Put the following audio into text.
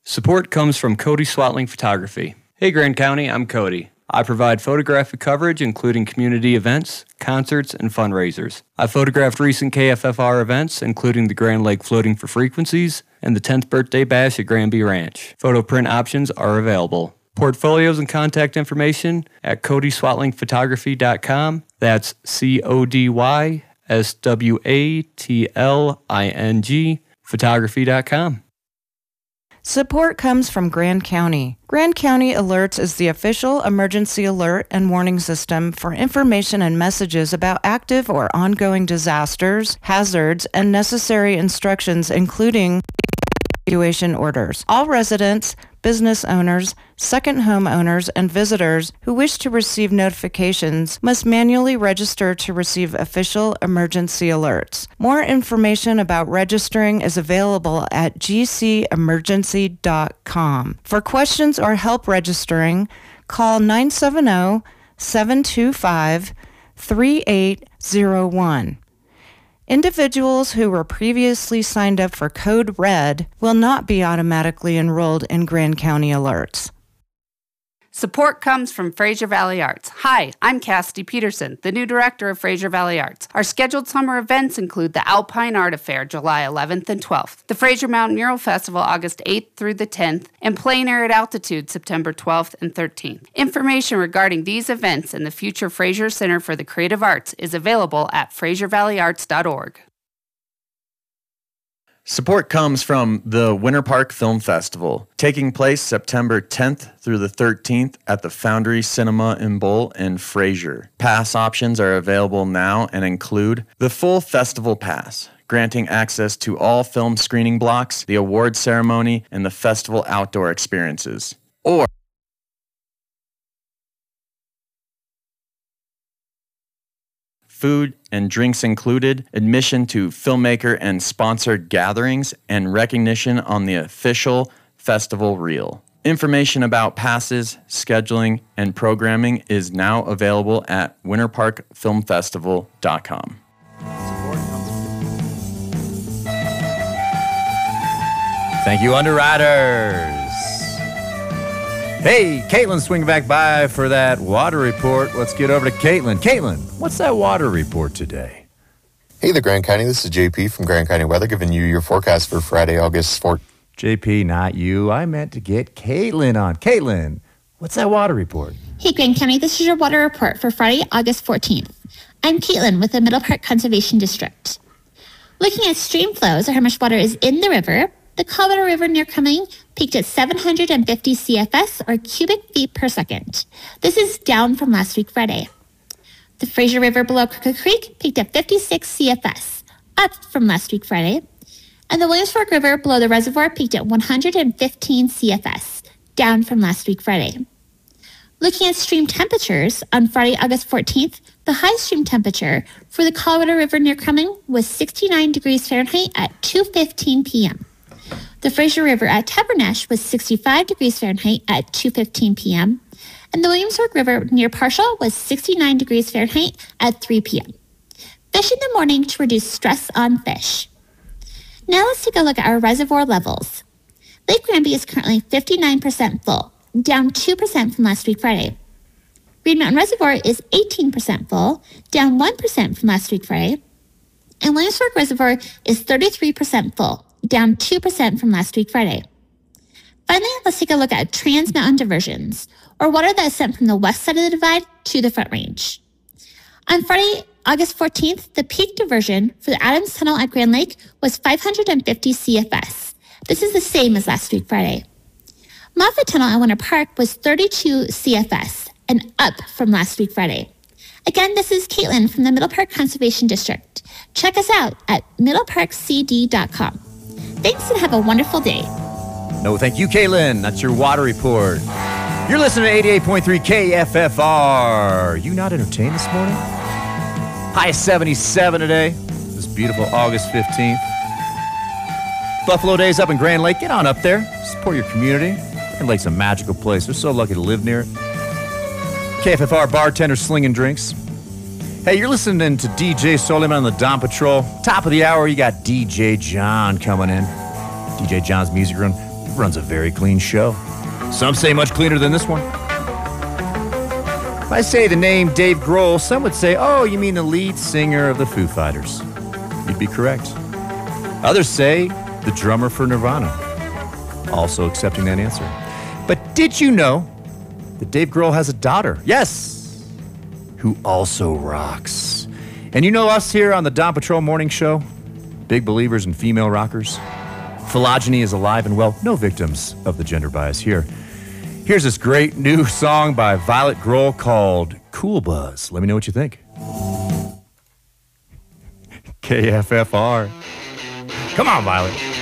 Support comes from Cody Swatling Photography. Hey Grand County, I'm Cody. I provide photographic coverage including community events, concerts, and fundraisers. I photographed recent KFFR events including the Grand Lake Floating for Frequencies and the 10th Birthday Bash at Granby Ranch. Photo print options are available. Portfolios and contact information at CodySwatlingPhotography.com. That's CodySwatling, photography.com. Support comes from Grand County. Grand County Alerts is the official emergency alert and warning system for information and messages about active or ongoing disasters, hazards, and necessary instructions, including evacuation orders. All residents, business owners, second home owners, and visitors who wish to receive notifications must manually register to receive official emergency alerts. More information about registering is available at gcemergency.com. For questions or help registering, call 970-725-3801. Individuals who were previously signed up for Code Red will not be automatically enrolled in Grand County Alerts. Support comes from Fraser Valley Arts. Hi, I'm Cassidy Peterson, the new director of Fraser Valley Arts. Our scheduled summer events include the Alpine Art Affair, July 11th and 12th, the Fraser Mountain Mural Festival, August 8th through the 10th, and Plein Air at Altitude, September 12th and 13th. Information regarding these events and the future Fraser Center for the Creative Arts is available at FraserValleyArts.org. Support comes from the Winter Park Film Festival, taking place September 10th through the 13th at the Foundry Cinema in Bull in Fraser. Pass options are available now and include the full festival pass, granting access to all film screening blocks, the award ceremony, and the festival outdoor experiences. Or food and drinks included, admission to filmmaker and sponsored gatherings, and recognition on the official festival reel. Information about passes, scheduling, and programming is now available at winterparkfilmfestival.com. Thank you, Underwriters. Hey, Caitlin's swinging back by for that water report. Let's get over to Caitlin. Caitlin, what's that water report today? Hey there, Grand County. This is JP from Grand County Weather, giving you your forecast for Friday, August 4th. JP, not you. I meant to get Caitlin on. Caitlin, what's that water report? Hey, Grand County. This is your water report for Friday, August 14th. I'm Caitlin with the Middle Park Conservation District. Looking at stream flows or how much water is in the river, the Colorado River near Cumming peaked at 750 CFS, or cubic feet per second. This is down from last week, Friday. The Fraser River below Crooked Creek peaked at 56 CFS, up from last week, Friday. And the Williams Fork River below the reservoir peaked at 115 CFS, down from last week, Friday. Looking at stream temperatures, on Friday, August 14th, the high stream temperature for the Colorado River near Cumming was 69 degrees Fahrenheit at 2:15 p.m. The Fraser River at Tabernash was 65 degrees Fahrenheit at 2:15 p.m., and the Williams Fork River near Parshall was 69 degrees Fahrenheit at 3 p.m. Fish in the morning to reduce stress on fish. Now let's take a look at our reservoir levels. Lake Granby is currently 59% full, down 2% from last week, Friday. Green Mountain Reservoir is 18% full, down 1% from last week, Friday. And Williams Fork Reservoir is 33% full, down 2% from last week, Friday. Finally, let's take a look at Trans Mountain diversions, or water that is sent from the west side of the divide to the Front Range. On Friday, August 14th, the peak diversion for the Adams Tunnel at Grand Lake was 550 CFS. This is the same as last week, Friday. Moffett Tunnel at Winter Park was 32 CFS, and up from last week, Friday. Again, this is Caitlin from the Middle Park Conservation District. Check us out at middleparkcd.com. Thanks and have a wonderful day. No, thank you, Caitlin. That's your water report. You're listening to 88.3 KFFR. Are you not entertained this morning? High 77 today. This beautiful August 15th. Buffalo Days up in Grand Lake. Get on up there. Support your community. Grand Lake's a magical place. We're so lucky to live near it. KFFR bartenders slinging drinks. Hey, you're listening to DJ Soliman on the Dawn Patrol. Top of the hour, you got DJ John coming in. DJ John's Music Room. runs a very clean show. Some say much cleaner than this one. If I say the name Dave Grohl, some would say, oh, you mean the lead singer of the Foo Fighters. You'd be correct. Others say the drummer for Nirvana. Also accepting that answer. But did you know that Dave Grohl has a daughter? Yes! Who also rocks. And you know us here on the Dawn Patrol Morning Show? Big believers in female rockers. Phylogeny is alive and well. No victims of the gender bias here. Here's this great new song by Violet Grohl called Cool Buzz. Let me know what you think. KFFR. Come on, Violet.